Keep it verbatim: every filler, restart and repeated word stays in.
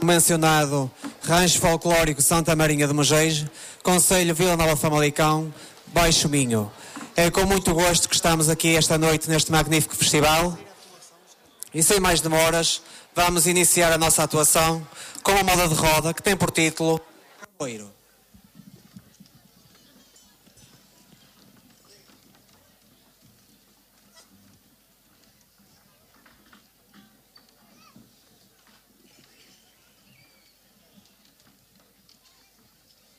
mencionado Rancho Folclórico Santa Marinha de Mogejo, Concelho Vila Nova Famalicão, Baixo Minho. É com muito gosto que estamos aqui esta noite neste magnífico festival e sem mais demoras vamos iniciar a nossa atuação com uma moda de roda que tem por título Capoeiro.